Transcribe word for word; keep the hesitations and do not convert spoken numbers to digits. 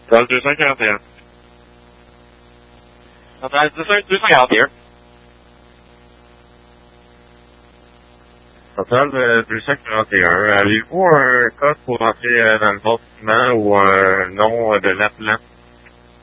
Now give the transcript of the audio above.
Central deux cent quarante et un. Central deux cent quarante et un. Central deux cent quarante et un. Avez-vous un code pour entrer euh, dans le bâtiment ou un nom euh, de l'appelant?